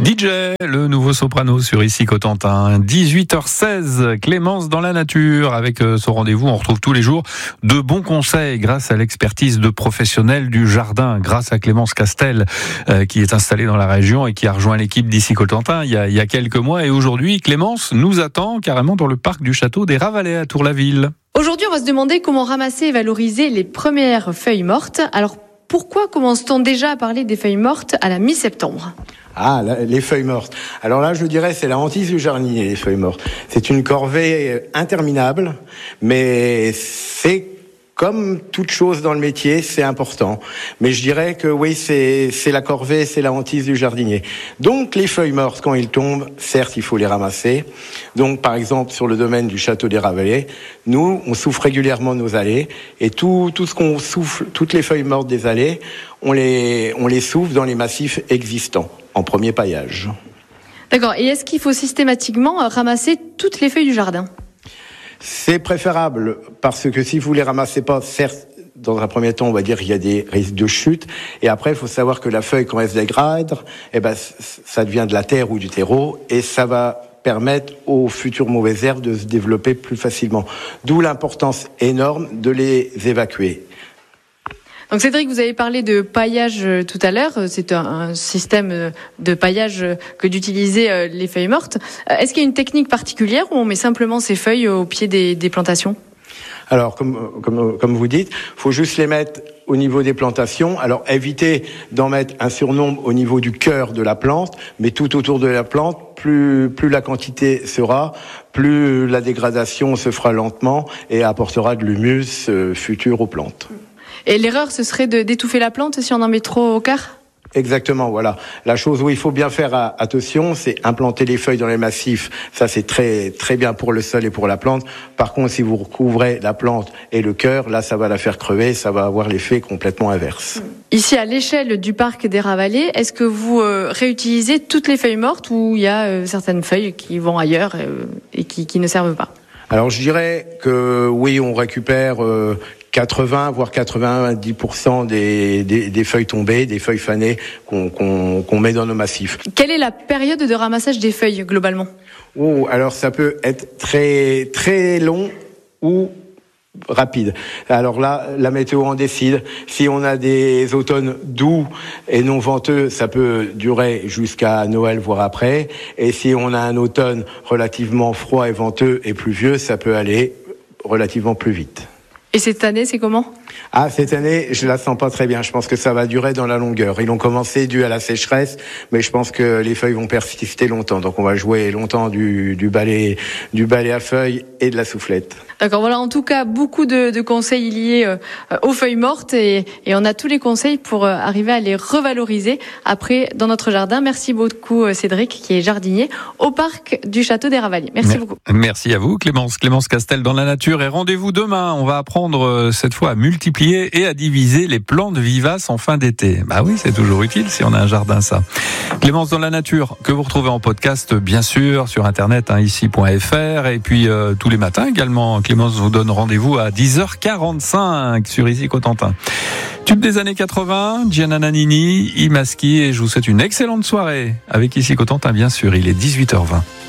DJ, le nouveau soprano sur Ici Cotentin, 18h16, Clémence dans la nature. Avec son rendez-vous, on retrouve tous les jours de bons conseils grâce à l'expertise de professionnels du jardin, grâce à Clémence Castel qui est installée dans la région et qui a rejoint l'équipe d'Ici Cotentin il y a quelques mois. Et aujourd'hui, Clémence nous attend carrément dans le parc du château des Ravalais à Tour-la-Ville. Aujourd'hui, on va se demander comment ramasser et valoriser les premières feuilles mortes. Alors, pourquoi commence-t-on déjà à parler des feuilles mortes à la mi-septembre ? Ah, les feuilles mortes. Alors là, je dirais, c'est la hantise du jardinier, les feuilles mortes. C'est une corvée interminable, mais c'est comme toute chose dans le métier, c'est important. Mais je dirais que oui, c'est la corvée, c'est la hantise du jardinier. Donc, les feuilles mortes, quand ils tombent, certes, il faut les ramasser. Donc, par exemple, sur le domaine du château des Ravalais, nous, on souffle régulièrement nos allées. Et tout ce qu'on souffle, toutes les feuilles mortes des allées, on les souffle dans les massifs existants, en premier paillage. D'accord. Et est-ce qu'il faut systématiquement ramasser toutes les feuilles du jardin ? C'est préférable, parce que si vous les ramassez pas, certes, dans un premier temps, on va dire qu'il y a des risques de chute. Et après, il faut savoir que la feuille, quand elle se dégrade, ça devient de la terre ou du terreau, et ça va permettre aux futures mauvaises herbes de se développer plus facilement. D'où l'importance énorme de les évacuer. Donc Cédric, vous avez parlé de paillage tout à l'heure. C'est un système de paillage que d'utiliser les feuilles mortes. Est-ce qu'il y a une technique particulière ou on met simplement ces feuilles au pied des plantations ? Alors, comme vous dites, faut juste les mettre au niveau des plantations. Alors, évitez d'en mettre un surnombre au niveau du cœur de la plante, mais tout autour de la plante, plus la quantité sera, plus la dégradation se fera lentement et apportera de l'humus futur aux plantes. Et l'erreur, ce serait d'étouffer la plante si on en met trop au cœur ? Exactement, voilà. La chose où il faut bien faire attention, c'est implanter les feuilles dans les massifs. Ça, c'est très, très bien pour le sol et pour la plante. Par contre, si vous recouvrez la plante et le cœur, là, ça va la faire crever, ça va avoir l'effet complètement inverse. Ici, à l'échelle du parc des Ravalais, est-ce que vous réutilisez toutes les feuilles mortes ou il y a certaines feuilles qui vont ailleurs et qui ne servent pas ? Alors, je dirais que oui, on récupère 80 voire 90% des feuilles tombées, des feuilles fanées qu'on met dans nos massifs. Quelle est la période de ramassage des feuilles globalement ? Alors ça peut être très très long ou rapide. Alors là, la météo en décide. Si on a des automnes doux et non venteux, ça peut durer jusqu'à Noël, voire après. Et si on a un automne relativement froid et venteux et pluvieux, ça peut aller relativement plus vite. Et cette année, c'est comment ? Cette année, je la sens pas très bien. Je pense que ça va durer dans la longueur. Ils ont commencé dû à la sécheresse, mais je pense que les feuilles vont persister longtemps. Donc on va jouer longtemps du balai à feuilles et de la soufflette. D'accord, voilà, en tout cas, beaucoup de conseils liés aux feuilles mortes et on a tous les conseils pour arriver à les revaloriser après dans notre jardin. Merci beaucoup Cédric, qui est jardinier au parc du château des Ravalais. Merci beaucoup. Merci à vous Clémence Castel dans la nature, et rendez-vous demain. On va apprendre cette fois à multiplier et à diviser les plantes vivaces en fin d'été. Bah oui, c'est toujours utile si on a un jardin, ça. Clémence dans la nature, que vous retrouvez en podcast bien sûr sur internet, ici.fr, et puis tous les matins également. Clémence vous donne rendez-vous à 10h45 sur Ici Cotentin. Tube des années 80, Gianna Nannini, Imaski, et je vous souhaite une excellente soirée avec Ici Cotentin bien sûr. Il est 18h20.